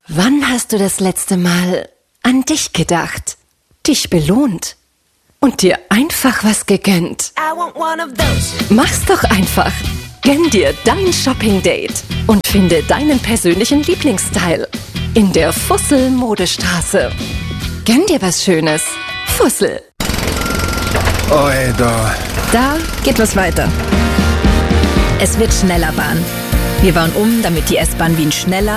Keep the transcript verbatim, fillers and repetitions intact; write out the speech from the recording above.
Wann hast du das letzte Mal an dich gedacht, dich belohnt und dir einfach was gegönnt? Mach's doch einfach. Gönn dir dein Shopping-Date und finde deinen persönlichen Lieblingsstyle in der Fussel Modestraße. Gönn dir was Schönes. Fussel. Oi, da. Da geht was weiter. Es wird schneller Bahn. Wir bauen um, damit die S-Bahn Wien schneller,